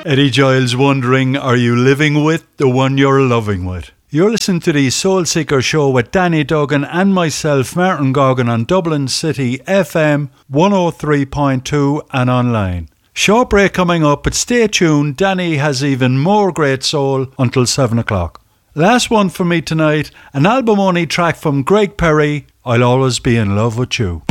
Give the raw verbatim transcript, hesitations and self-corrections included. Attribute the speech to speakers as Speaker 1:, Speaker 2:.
Speaker 1: Eddie Giles wondering, are you living with the one you're loving with? You're listening to the Soul Seeker Show with Danny Duggan and myself, Martin Goggin, on Dublin City F M one oh three point two and online. Short break coming up, but stay tuned. Danny has even more great soul until seven o'clock. Last one for me tonight, an album-only track from Greg Perry, I'll Always Be in Love with You.